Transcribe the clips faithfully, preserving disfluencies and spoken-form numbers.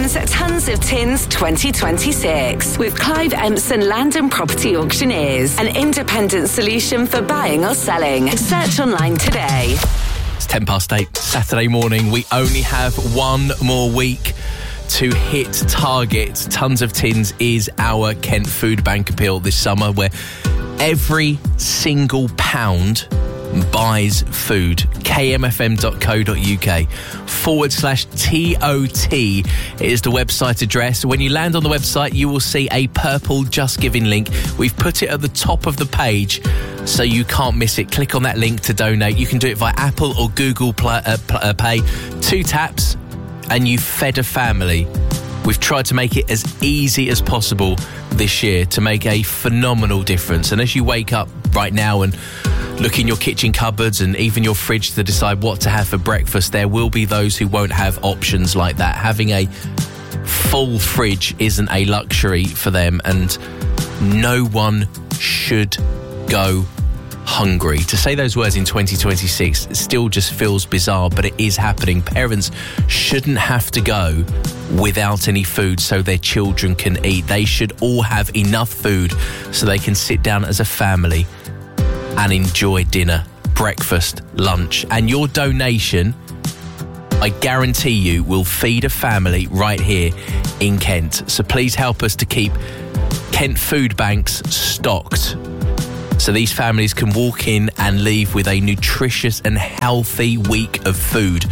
M's Tons of Tins twenty twenty-six with Clive Empson Land and Property Auctioneers, an independent solution for buying or selling. Search online today. It's ten past eight, Saturday morning. We only have one more week to hit target. Tons of Tins is our Kent Food Bank appeal this summer, where every single pound buys food. kmfm.co.uk forward slash T O T is the website address. When you land on the website, you will see a purple Just Giving link. We've put it at the top of the page so you can't miss it. Click on that link to donate. You can do it via Apple or Google Play, uh, uh, Pay. Two taps and you've fed a family. We've tried to make it as easy as possible this year to make a phenomenal difference. And as you wake up right now and look in your kitchen cupboards and even your fridge to decide what to have for breakfast, there will be those who won't have options like that. Having a full fridge isn't a luxury for them, and no one should go hungry. To say those words in twenty twenty-six still just feels bizarre, but it is happening. Parents shouldn't have to go without any food so their children can eat. They should all have enough food so they can sit down as a family and enjoy dinner, breakfast, lunch. And your donation, I guarantee you, will feed a family right here in Kent. So please help us to keep Kent Food Banks stocked, so these families can walk in and leave with a nutritious and healthy week of food.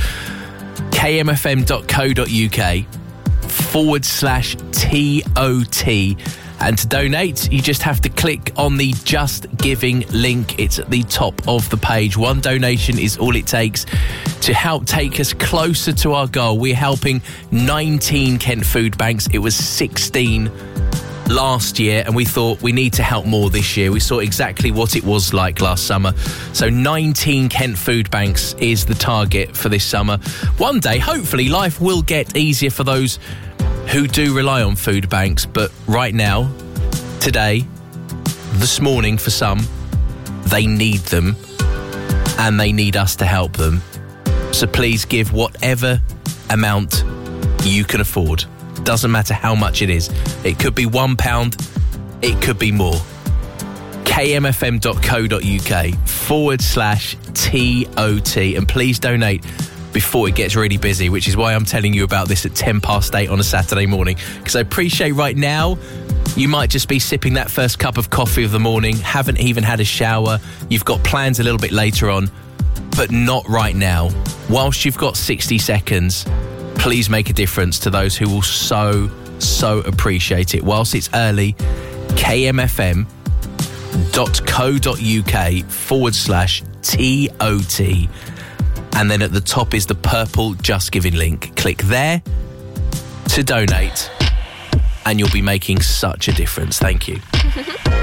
kmfm.co.uk forward slash T O T. And to donate, you just have to click on the Just Giving link. It's at the top of the page. One donation is all it takes to help take us closer to our goal. We're helping nineteen Kent Food Banks. It was sixteen last year, and we thought we need to help more this year. We saw exactly what it was like last summer. So nineteen Kent Food Banks is the target for this summer. One day, hopefully, life will get easier for those who do rely on food banks, but right now, today, this morning for some, they need them, and they need us to help them. So please give whatever amount you can afford. Doesn't matter how much it is. It could be one pound, it could be more. kmfm.co.uk forward slash T O T, and please donate before it gets really busy, which is why I'm telling you about this at ten past eight on a Saturday morning, because I appreciate right now you might just be sipping that first cup of coffee of the morning, haven't even had a shower, you've got plans a little bit later on, but not right now. Whilst you've got sixty seconds, please make a difference to those who will so, so appreciate it. Whilst it's early, kmfm.co.uk forward slash T O T. And then at the top is the purple Just Giving link. Click there to donate, and you'll be making such a difference. Thank you.